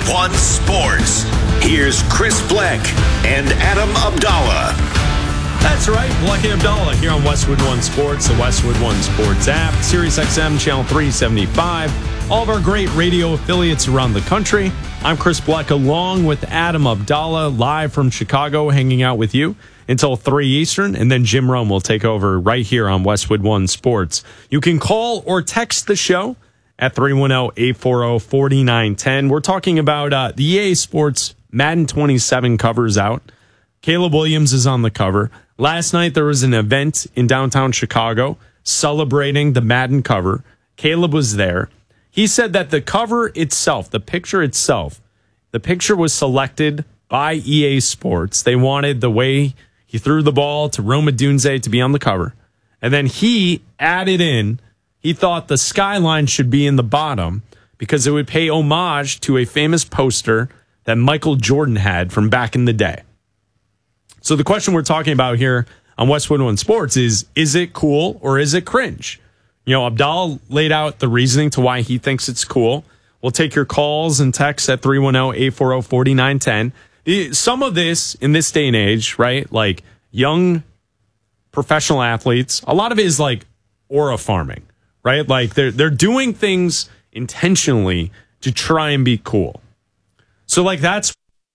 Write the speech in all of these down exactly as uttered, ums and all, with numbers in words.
one Sports. Here's Chris Bleck and Adam Abdallah. That's right, Bleck and Abdallah here on Westwood One Sports, the Westwood One Sports app, Sirius X M channel three seventy-five, all of our great radio affiliates around the country. I'm Chris Bleck along with Adam Abdallah, live from Chicago, hanging out with you until three Eastern, and then Jim Rome will take over right here on Westwood One Sports. You can call or text the show at three one zero, eight four zero, four nine one zero. We're talking about uh, the E A Sports Madden twenty-seven covers out. Caleb Williams is on the cover. Last night there was an event in downtown Chicago celebrating the Madden cover. Caleb was there. He said that the cover itself, the picture itself, the picture was selected by E A Sports. They wanted the way he threw the ball to Rome Odunze to be on the cover. And then he added in, he thought the skyline should be in the bottom because it would pay homage to a famous poster that Michael Jordan had from back in the day. So the question we're talking about here on Westwood One Sports is, is it cool or is it cringe? You know, Abdallah laid out the reasoning to why he thinks it's cool. We'll take your calls and texts at three one zero, eight four zero, four nine one zero. Some of this, in this day and age, right, like young professional athletes, a lot of it is like aura farming, right? Like they're, they're doing things intentionally to try and be cool. So like that's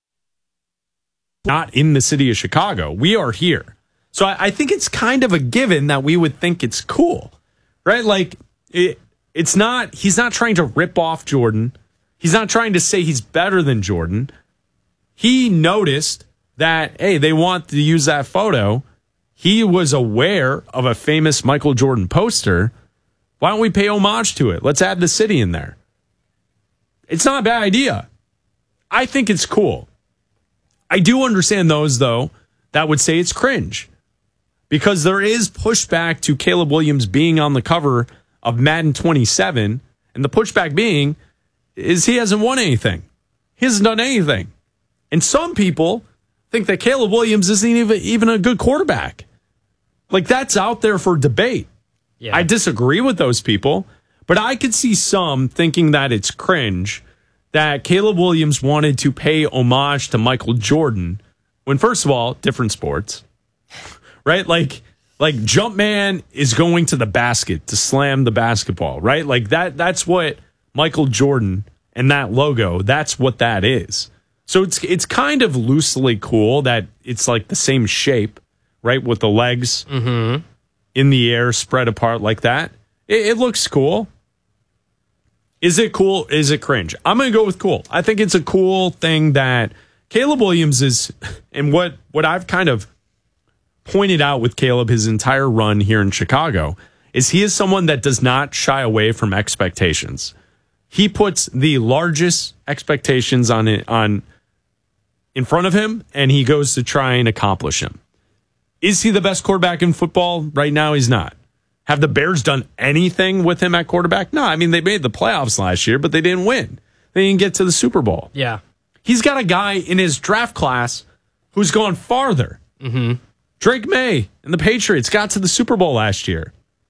not in the city of Chicago. We are here. So I, I think it's kind of a given that we would think it's cool, right? Like it, it's not, he's not trying to rip off Jordan. He's not trying to say he's better than Jordan. He noticed that, hey, they want to use that photo. He was aware of a famous Michael Jordan poster. Why don't we pay homage to it? Let's add the city in there. It's not a bad idea. I think it's cool. I do understand those, though, that would say it's cringe because there is pushback to Caleb Williams being on the cover of Madden twenty-seven, and the pushback being is he hasn't won anything. He hasn't done anything. And some people think that Caleb Williams isn't even, even a good quarterback. Like, that's out there for debate. Yeah. I disagree with those people, but I could see some thinking that it's cringe that Caleb Williams wanted to pay homage to Michael Jordan when, first of all, different sports, right? Like, like Jumpman is going to the basket to slam the basketball, right? Like that, that's what Michael Jordan and that logo, that's what that is. So it's, it's kind of loosely cool that it's like the same shape, right? With the legs mm-hmm. in the air spread apart like that. It, it looks cool. Is it cool? Is it cringe? I'm going to go with cool. I think it's a cool thing that Caleb Williams is, and what, what I've kind of pointed out with Caleb his entire run here in Chicago, is he is someone that does not shy away from expectations. He puts the largest expectations on it, on in front of him, and he goes to try and accomplish them. Is he the best quarterback in football? Right now, he's not. Have the Bears done anything with him at quarterback? No, I mean, they made the playoffs last year, but they didn't win. They didn't get to the Super Bowl. Yeah. He's got a guy in his draft class who's gone farther. Mm-hmm. Drake May and the Patriots got to the Super Bowl last year.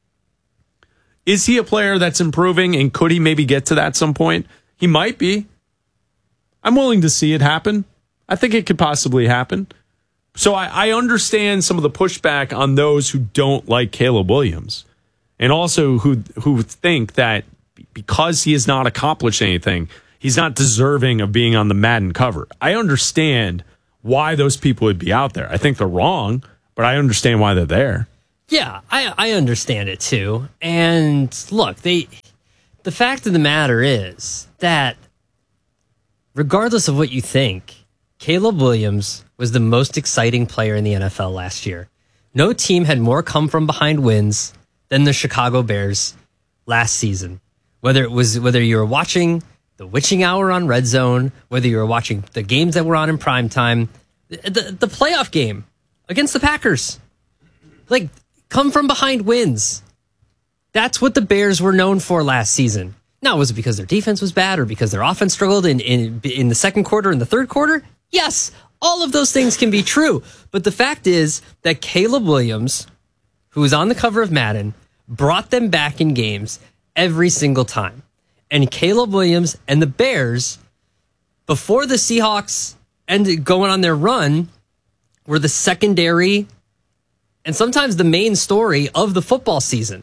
Is he a player that's improving, and could he maybe get to that at some point? He might be. I'm willing to see it happen. I think it could possibly happen. So I, I understand some of the pushback on those who don't like Caleb Williams, and also who who think that because he has not accomplished anything, he's not deserving of being on the Madden cover. I understand why those people would be out there. I think they're wrong, but I understand why they're there. Yeah, I, I understand it too. And look, they the fact of the matter is that regardless of what you think, Caleb Williams was the most exciting player in the N F L last year. No team had more come-from-behind wins than the Chicago Bears last season. Whether it was whether you were watching the witching hour on Red Zone, whether you were watching the games that were on in primetime, the, the, the playoff game against the Packers. Like, come-from-behind wins. That's what the Bears were known for last season. Now, was it because their defense was bad or because their offense struggled in, in, in the second quarter and the third quarter? Yes, all of those things can be true. But the fact is that Caleb Williams, who was on the cover of Madden, brought them back in games every single time. And Caleb Williams and the Bears before the Seahawks ended going on their run, were the secondary and sometimes the main story of the football season.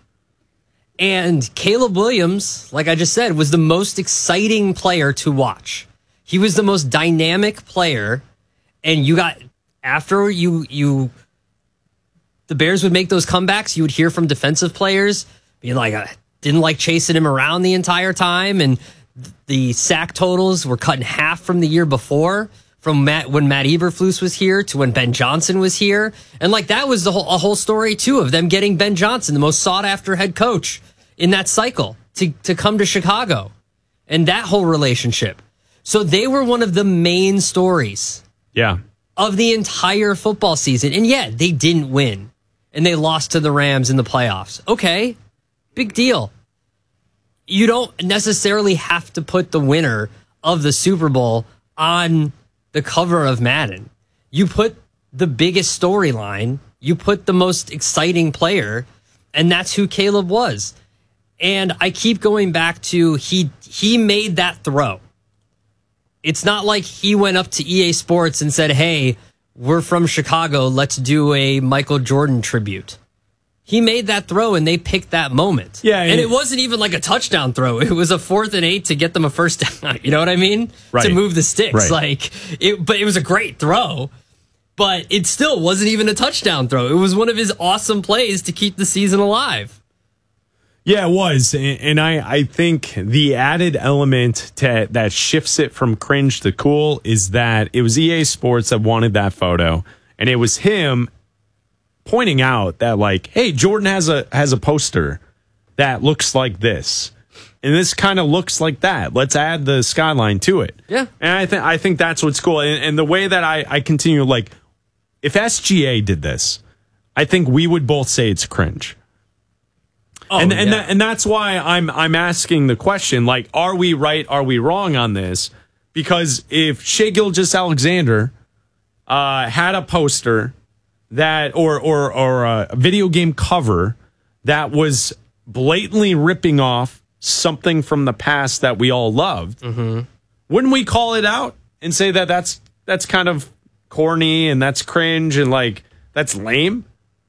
And Caleb Williams, like I just said, was the most exciting player to watch. He was the most dynamic player. And you got, after you, you, the Bears would make those comebacks, you would hear from defensive players being like, I didn't like chasing him around the entire time. And the sack totals were cut in half from the year before, from Matt, when Matt Eberflus was here to when Ben Johnson was here. And like that was the whole, a whole story too of them getting Ben Johnson, the most sought after head coach in that cycle, to, to come to Chicago and that whole relationship. So they were one of the main stories Yeah. of the entire football season. And yet they didn't win and they lost to the Rams in the playoffs. Okay. Big deal. You don't necessarily have to put the winner of the Super Bowl on the cover of Madden. You put the biggest storyline, you put the most exciting player, and that's who Caleb was. And I keep going back to he he made that throw. It's not like he went up to E A Sports and said, hey, we're from Chicago, let's do a Michael Jordan tribute. He made that throw and they picked that moment. Yeah, and and it wasn't even like a touchdown throw. It was a fourth and eight to get them a first down. You know what I mean? Right. To move the sticks. Right. Like it, but it was a great throw. But it still wasn't even a touchdown throw. It was one of his awesome plays to keep the season alive. Yeah, it was. And and I, I think the added element to, that shifts it from cringe to cool is that it was E A Sports that wanted that photo. And it was him pointing out that, like, hey, Jordan has a has a poster that looks like this. And this kind of looks like that. Let's add the skyline to it. Yeah. And I think I think that's what's cool. And, and the way that I, I continue, like, if S G A did this, I think we would both say it's cringe. Oh, and and, yeah. that, and that's why I'm I'm asking the question, like, are we right? Are we wrong on this? Because if Shai Gilgeous-Alexander uh, had a poster that or or or a video game cover that was blatantly ripping off something from the past that we all loved, Mm-hmm. wouldn't we call it out and say that that's that's kind of corny and that's cringe and like that's lame?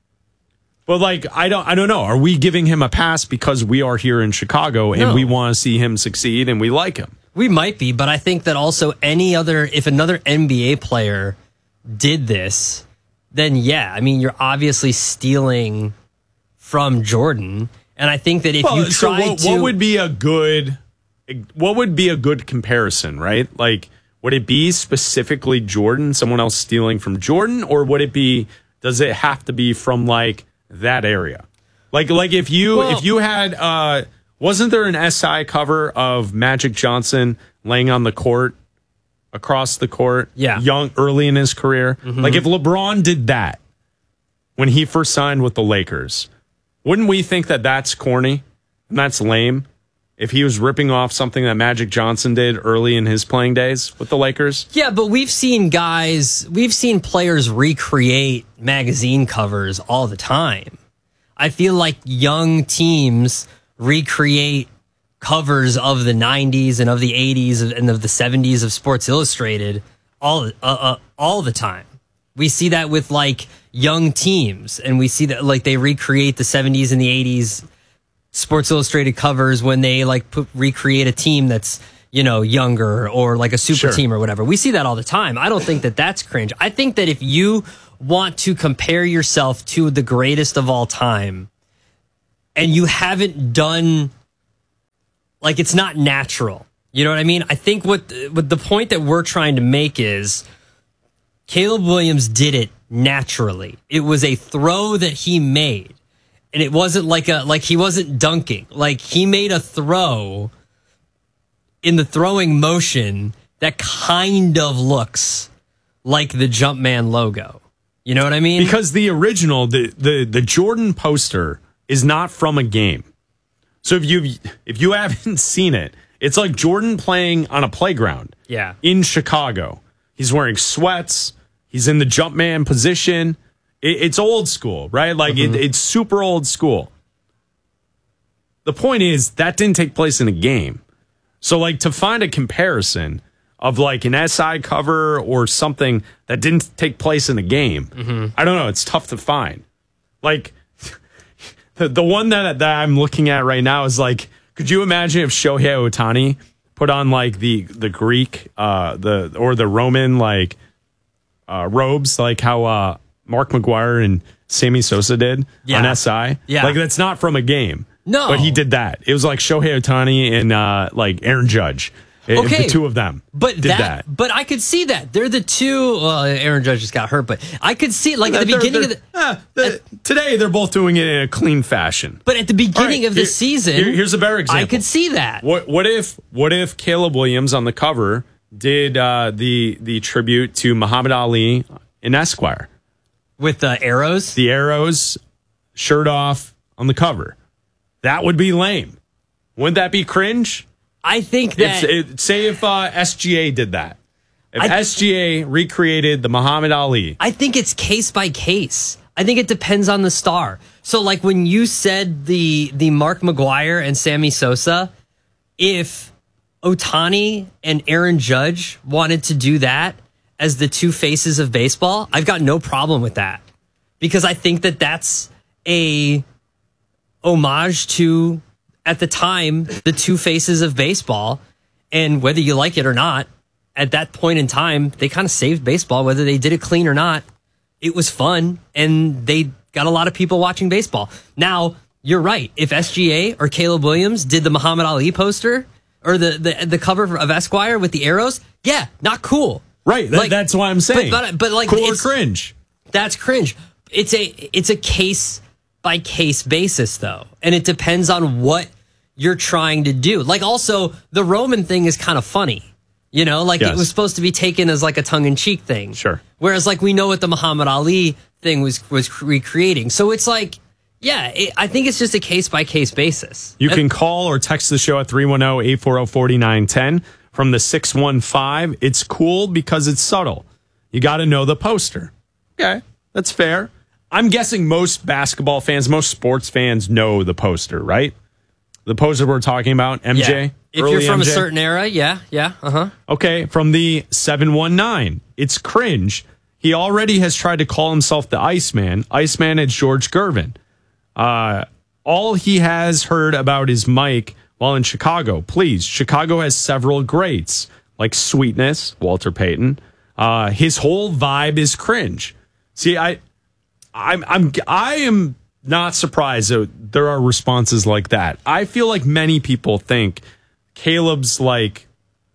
But like I don't I don't know. Are we giving him a pass because we are here in Chicago and No. we want to see him succeed and we like him? We might be, but I think that also any other, if another N B A player did this, then yeah, I mean, you're obviously stealing from Jordan. And I think that if Well, you so try what, to. what would be a good what would be a good comparison, right? Like, would it be specifically Jordan, someone else stealing from Jordan, or would it be, does it have to be from like that area? Like like if you Well- if you had uh wasn't there an S I cover of Magic Johnson laying on the court, across the court, Yeah. young, early in his career? Like if LeBron did that when he first signed with the Lakers, wouldn't we think that that's corny and that's lame if he was ripping off something that Magic Johnson did early in his playing days with the Lakers? Yeah, but we've seen guys, we've seen players recreate magazine covers all the time. I feel like young teams recreate covers of the nineties and of the eighties and of the seventies of Sports Illustrated all uh, uh, all the time. We see that with like young teams, and we see that like they recreate the seventies and the eighties Sports Illustrated covers when they like put, recreate a team that's, you know, younger or like a super Sure. team or whatever. We see that all the time. I don't think that that's cringe. I think that if you want to compare yourself to the greatest of all time and you haven't done, like, it's not natural. You know what I mean? I think what, what the point that we're trying to make is Caleb Williams did it naturally. It was a throw that he made. And it wasn't like a, like he wasn't dunking. Like he made a throw in the throwing motion that kind of looks like the Jumpman logo. You know what I mean? Because the original, the, the, the Jordan poster is not from a game. So if you if you haven't seen it, it's like Jordan playing on a playground. Yeah. In Chicago. He's wearing sweats. He's in the Jumpman position. It, it's old school, right? Like Mm-hmm. it, it's super old school. The point is that didn't take place in a game. So like to find a comparison of like an S I cover or something that didn't take place in a game. Mm-hmm. I don't know. It's tough to find. Like the, the one that, that I'm looking at right now is like, could you imagine if Shohei Ohtani put on like the, the Greek, uh, the, or the Roman, like, uh, robes, like how, uh, Mark McGuire and Sammy Sosa did yeah. on S I? Yeah. Like that's not from a game. No. But he did that. It was like Shohei Ohtani and, uh, like Aaron Judge. Okay, the two of them but did that, that. But I could see that they're the two. Well, Aaron Judge just got hurt, but I could see like at the They're- beginning they're- of the. uh, the- today, they're both doing it in a clean fashion. But at the beginning All right, of the here- season, here- here's a better example. I could see that. What what if what if Caleb Williams on the cover did uh, the the tribute to Muhammad Ali in Esquire, With the arrows? the arrows, shirt off on the cover? That would be lame. Wouldn't that be cringe? I think that. If, it, say if uh, S G A did that. If I- S G A recreated the Muhammad Ali. I think it's case by case. I think it depends on the star. So, like when you said the the Mark McGuire and Sammy Sosa, if Ohtani and Aaron Judge wanted to do that as the two faces of baseball, I've got no problem with that because I think that that's a homage to, at the time, the two faces of baseball. And whether you like it or not, at that point in time, they kind of saved baseball, whether they did it clean or not. It was fun, and they got a lot of people watching baseball. Now, you're right. If S G A or Caleb Williams did the Muhammad Ali poster or the, the, the cover of Esquire with the arrows, yeah, not cool. Right. That, Like, that's why I'm saying. But, but, but like, cool or it's- cringe. That's cringe. It's a it's a case by case basis though, and it depends on what you're trying to do. Like also the Roman thing is kind of funny, you know, like Yes. it was supposed to be taken as like a tongue in cheek thing. Sure. Whereas like we know what the Muhammad Ali thing was was recreating. So it's like, yeah, it, I think it's just a case by case basis. You can call or text the show at three one zero, eight four zero, four nine one zero from the six one five. It's cool because it's subtle. You got to know the poster. Okay, that's fair. I'm guessing most basketball fans, most sports fans know the poster, right? The poster we're talking about, M J. Yeah. If early you're from M J. a certain era, yeah, yeah, uh huh. Okay, from the seven one nine. It's cringe. He already has tried to call himself the Iceman. Iceman is George Gervin. Uh, all he has heard about is Mike while in Chicago. Please, Chicago has several greats like Sweetness, Walter Payton. Uh, his whole vibe is cringe. See, I, I'm, I'm, I am not surprised that there are responses like that. I feel like many people think Caleb's like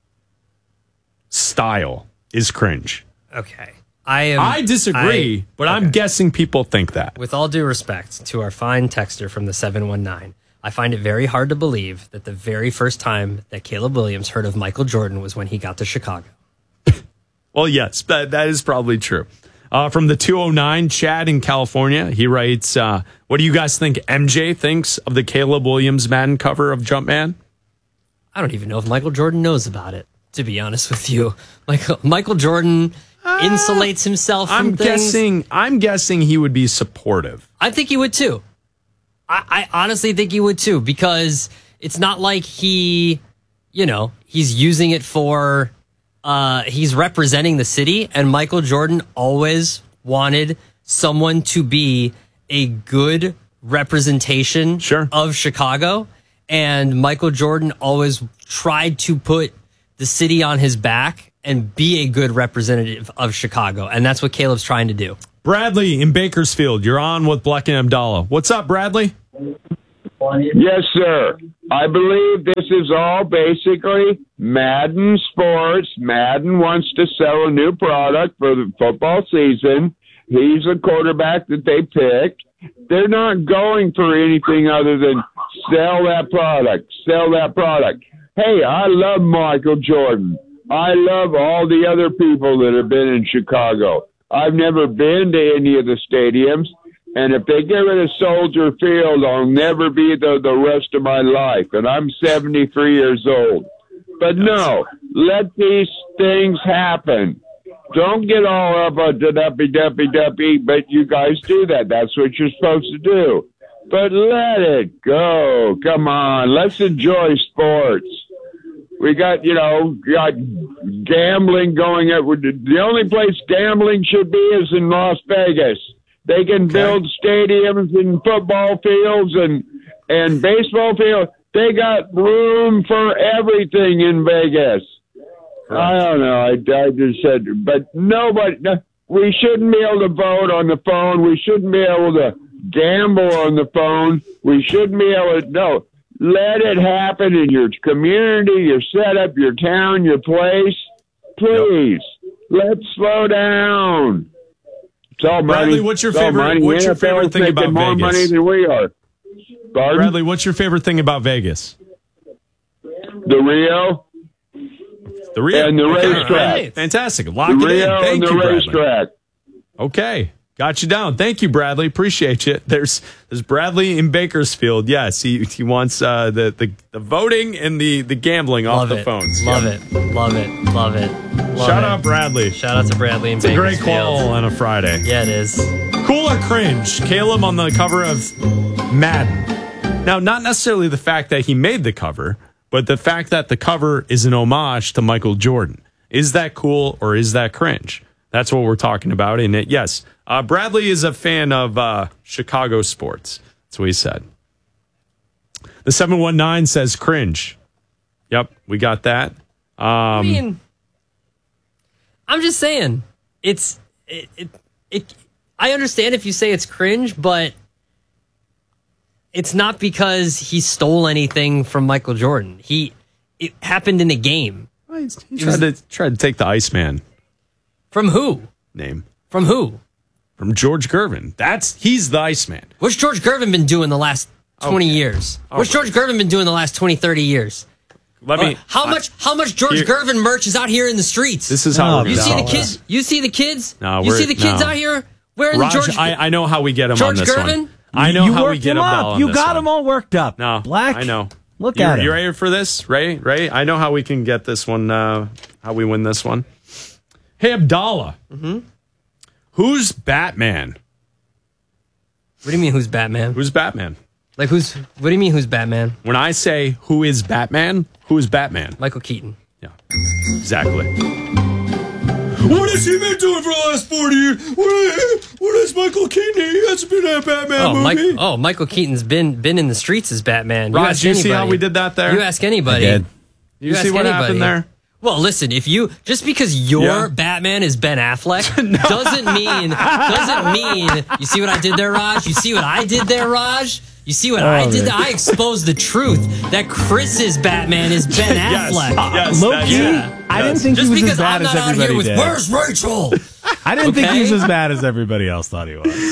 style is cringe. Okay. I am. I disagree, I- but I'm okay. guessing people think that. With all due respect to our fine texter from the seven one nine, I find it very hard to believe that the very first time that Caleb Williams heard of Michael Jordan was when he got to Chicago. Well, yes, that, that is probably true. Uh, from the two oh nine, Chad in California, he writes, uh, what do you guys think M J thinks of the Caleb Williams Madden cover of Jumpman? I don't even know if Michael Jordan knows about it, to be honest with you. Like Michael Jordan insulates himself from I'm things. guessing I'm guessing he would be supportive. I think he would too. I, I honestly think he would too, because it's not like he, you know, he's using it for, uh, he's representing the city, and Michael Jordan always wanted someone to be a good representation Sure. of Chicago. And Michael Jordan always tried to put the city on his back and be a good representative of Chicago. And that's what Caleb's trying to do. Bradley in Bakersfield, you're on with Black and Abdallah. What's up, Bradley? Yes, sir. I believe this is all basically Madden Sports. Madden wants to sell a new product for the football season. He's a quarterback that they picked. They're not going for anything other than sell that product, sell that product. Hey, I love Michael Jordan. I love all the other people that have been in Chicago. I've never been to any of the stadiums. And if they get rid of Soldier Field, I'll never be there the rest of my life. And I'm seventy-three years old. But no, let these things happen. Don't get all up on the duppy, duppy, duppy, but you guys do that. That's what you're supposed to do. But let it go. Come on, let's enjoy sports. We got, you know, got gambling going. At, the only place gambling should be is in Las Vegas. They can okay. build stadiums and football fields and, and baseball fields. They got room for everything in Vegas. Right. I don't know. I, I just said, but nobody, we shouldn't be able to vote on the phone. We shouldn't be able to gamble on the phone. We shouldn't be able to, no. Let it happen in your community, your setup, your town, your place. Please, yep. let's slow down. It's all Bradley, money. what's your it's favorite? What's your favorite thing about more Vegas? Money than we are. Pardon? Bradley, what's your favorite thing about Vegas? The Rio. The Rio and the okay. racetrack. Right. Fantastic. Lock the it Rio in. Thank and the you, racetrack. Okay. Got you down. Thank you, Bradley. Appreciate you. There's there's Bradley in Bakersfield. Yes, he he wants uh, the, the the voting and the, the gambling love off the it. phones. Love yeah. it. Love it. Love it. Love Shout it. out Bradley. Shout out to Bradley in It's a Bakersfield. great call on a Friday. Yeah, it is. Cool or cringe? Caleb on the cover of Madden. Now, not necessarily the fact that he made the cover, but the fact that the cover is an homage to Michael Jordan. Is that cool or is that cringe? That's what we're talking about. And it, yes, uh, Bradley is a fan of uh, Chicago sports. That's what he said. The seven one nine says cringe. Yep, we got that. Um, I mean, I'm just saying, it's it, it, it. I understand if you say it's cringe, but it's not because he stole anything from Michael Jordan. He it happened in a game. He tried to tried to take the Iceman. From who? Name. From who? From George Gervin. That's he's the Iceman. What's George Gervin been doing the last twenty okay. years? What's okay. George Gervin been doing the last twenty, thirty years? Let me. Uh, how I, much? How much George here, Gervin merch is out here in the streets? This is how oh, we're you see no, the kids. You see the kids. No, you see the kids no. out here wearing Raj, the George. I, I know how we get them George on this Gervin? one. I know you how we worked get him them up. on You this got one. him all worked up. No, Black. I know. Look you, at him. You ready for this, Ray? Ray, I know how we can get this one. Uh, how we win this one? Hey, Abdallah. Mm-hmm. Who's Batman? What do you mean, who's Batman? Who's Batman? Like, who's, what do you mean, who's Batman? When I say who is Batman, who is Batman? Michael Keaton. Yeah, exactly. What has he been doing for the last forty years? What, what is Michael Keaton? He hasn't been in a Batman oh, movie. Mike, oh, Michael Keaton's been been in the streets as Batman. You Raj, you see how we did that there? You ask anybody. I did. You, you see ask what anybody. happened there? Well, listen, if you just because your Yeah. Batman is Ben Affleck doesn't mean doesn't mean you see what I did there, Raj? You see what I did there, Raj? You see what Oh, I did? man. There? I exposed the truth that Chris's Batman is Ben Yes. Affleck. Uh, yes, Low that's- key, yeah. I Yes. didn't think Just he was because as bad I'm as not out here everybody with did. where's Rachel? I didn't think he was Okay? as bad as everybody else thought he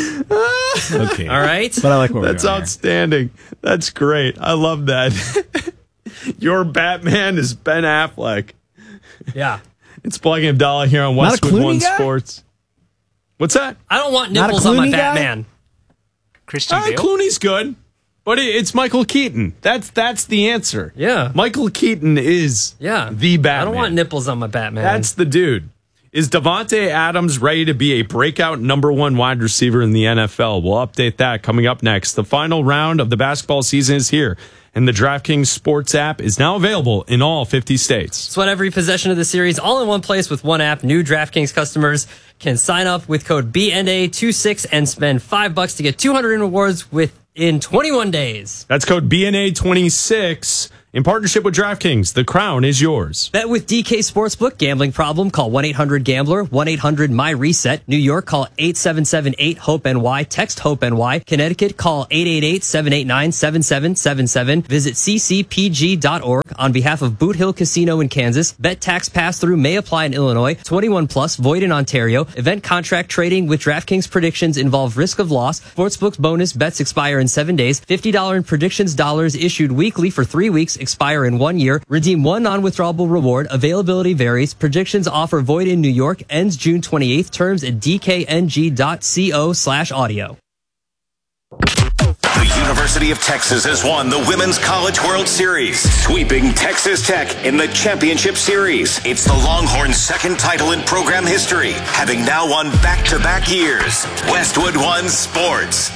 was. Okay. All right. But I like where That's we're going outstanding. That's great. I love that. Your Batman is Ben Affleck. Yeah. It's Plugging Abdallah here on Not a Westwood Clooney One guy? Sports. What's that? I don't want Not a nipples on my Clooney guy? Batman. Christian Uh, Bale? Clooney's good, but it, it's Michael Keaton. That's that's the answer. Yeah. Michael Keaton is Yeah. the Batman. I don't want nipples on my Batman. That's the dude. Is Davante Adams ready to be a breakout number one wide receiver in the N F L? We'll update that coming up next. The final round of the basketball season is here, and the DraftKings Sports app is now available in all fifty states. Sweat every possession of the series all in one place with one app. New DraftKings customers can sign up with code B N A twenty-six and spend five bucks to get two hundred in rewards within twenty-one days. That's code B N A twenty-six in partnership with DraftKings. The crown is yours. Bet with D K Sportsbook. Gambling problem? Call one eight hundred gambler, one eight hundred my reset. New York, call eight seven seven eight hope N Y. Text HOPE-NY. Connecticut, call eight eight eight seven eight nine seven seven seven seven. Visit c c p g dot org. On behalf of Boot Hill Casino in Kansas, bet tax pass-through may apply in Illinois. twenty-one plus, void in Ontario. Event contract trading with DraftKings predictions involve risk of loss. Sportsbook's bonus bets expire in seven days. fifty dollars in predictions dollars issued weekly for three weeks. Expire in one year. Redeem one non-withdrawable reward. Availability varies. Predictions offer void in New York. Ends June twenty-eighth. Terms at d k n g dot co slash audio. The University of Texas has won the Women's College World Series, sweeping Texas Tech in the championship series. It's the Longhorns' second title in program history, having now won back-to-back years. Westwood One Sports.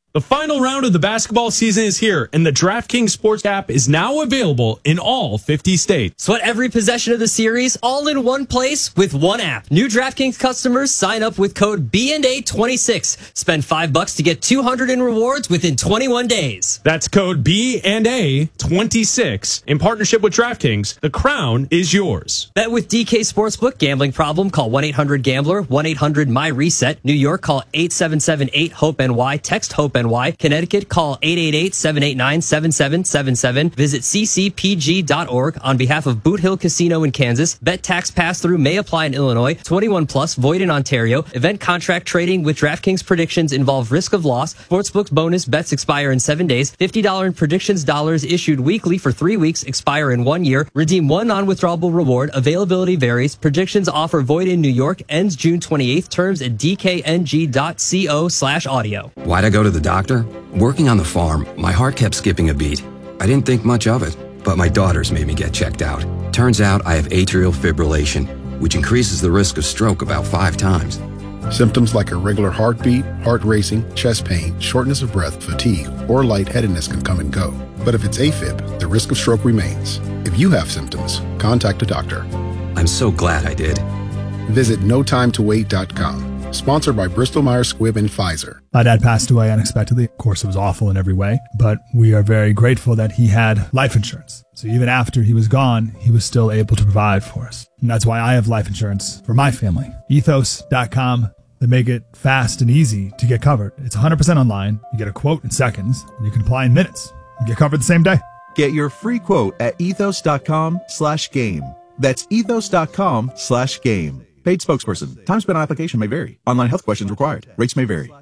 The final round of the basketball season is here, and the DraftKings Sports app is now available in all fifty states. Sweat every possession of the series all in one place with one app. New DraftKings customers sign up with code B and A twenty-six. Spend five bucks to get two hundred in rewards within twenty-one days. That's code B and A twenty-six. In partnership with DraftKings, the crown is yours. Bet with D K Sportsbook. Gambling problem? Call one eight hundred gambler, one eight hundred my reset. New York, call eight seven seven eight hope N Y. Text HOPE N Y. Connecticut, call eight eight eight, seven eight nine, seven seven seven seven. Visit c c p g dot org on behalf of Boot Hill Casino in Kansas. Bet tax pass-through may apply in Illinois. twenty-one plus, void in Ontario. Event contract trading with DraftKings predictions involve risk of loss. Sportsbook bonus bets expire in seven days. fifty dollars in predictions dollars issued weekly for three weeks, expire in one year. Redeem one non-withdrawable reward. Availability varies. Predictions offer void in New York. Ends June twenty-eighth. Terms at d k n g dot co slash audio. Why'd I go to the doctor? Working on the farm, my heart kept skipping a beat. I didn't think much of it, but my daughters made me get checked out. Turns out I have atrial fibrillation, which increases the risk of stroke about five times. Symptoms like irregular heartbeat, heart racing, chest pain, shortness of breath, fatigue, or lightheadedness can come and go. But if it's AFib, the risk of stroke remains. If you have symptoms, contact a doctor. I'm so glad I did. Visit no time to wait dot com. Sponsored by Bristol Myers Squibb and Pfizer. My dad passed away unexpectedly. Of course, it was awful in every way, but we are very grateful that he had life insurance. So even after he was gone, he was still able to provide for us. And that's why I have life insurance for my family. ethos dot com. They make it fast and easy to get covered. It's one hundred percent online. You get a quote in seconds, and you can apply in minutes and get covered the same day. Get your free quote at ethos dot com slash game. That's ethos dot com slash game. Paid spokesperson. Time spent on application may vary. Online health questions required. Rates may vary.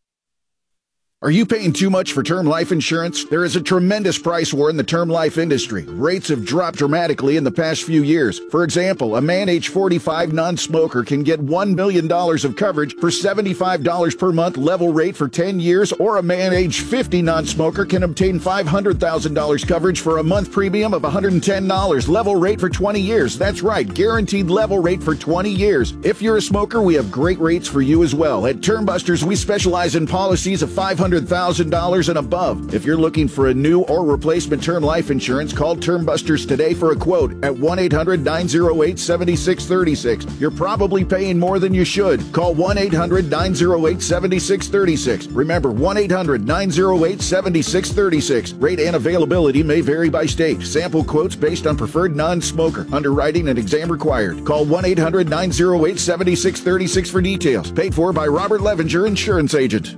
Are you paying too much for term life insurance? There is a tremendous price war in the term life industry. Rates have dropped dramatically in the past few years. For example, a man age forty-five non-smoker can get one million dollars of coverage for seventy-five dollars per month level rate for ten years, or a man age fifty non-smoker can obtain five hundred thousand dollars coverage for a month premium of one hundred ten dollars level rate for twenty years. That's right, guaranteed level rate for twenty years. If you're a smoker, we have great rates for you as well. At Term Busters, we specialize in policies of five hundred thousand dollars and above. If you're looking for a new or replacement term life insurance, call Term Busters today for a quote at one eight hundred nine oh eight seven six three six. You're probably paying more than you should. Call one eight hundred nine oh eight seven six three six. Remember, one eight hundred nine oh eight seven six three six. Rate and availability may vary by state. Sample quotes based on preferred non-smoker. Underwriting and exam required. Call one eight hundred nine oh eight seven six three six for details. Paid for by Robert Levinger, Insurance Agent.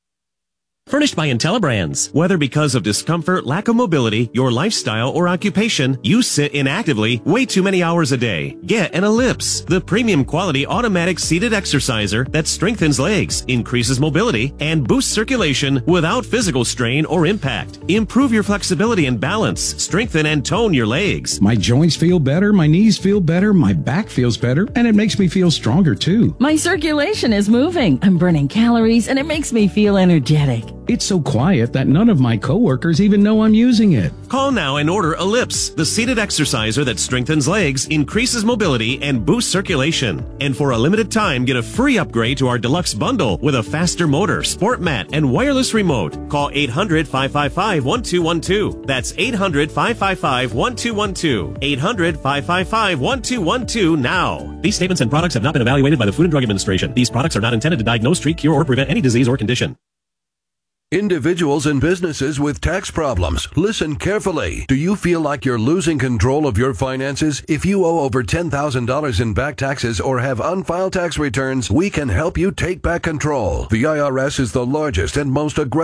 Furnished by Intellibrands. Whether because of discomfort, lack of mobility, your lifestyle, or occupation, you sit inactively way too many hours a day. Get an Ellipse, the premium quality automatic seated exerciser that strengthens legs, increases mobility, and boosts circulation without physical strain or impact. Improve your flexibility and balance, strengthen and tone your legs. My joints feel better, my knees feel better, my back feels better, and it makes me feel stronger too. My circulation is moving. I'm burning calories, and it makes me feel energetic. It's so quiet that none of my coworkers even know I'm using it. Call now and order Ellipse, the seated exerciser that strengthens legs, increases mobility, and boosts circulation. And for a limited time, get a free upgrade to our deluxe bundle with a faster motor, sport mat, and wireless remote. Call eight hundred five five five one two one two. That's eight hundred five five five one two one two. eight hundred five five five one two one two now. These statements and products have not been evaluated by the Food and Drug Administration. These products are not intended to diagnose, treat, cure, or prevent any disease or condition. Individuals and businesses with tax problems, listen carefully. Do you feel like you're losing control of your finances? If you owe over ten thousand dollars in back taxes or have unfiled tax returns, we can help you take back control. The I R S is the largest and most aggressive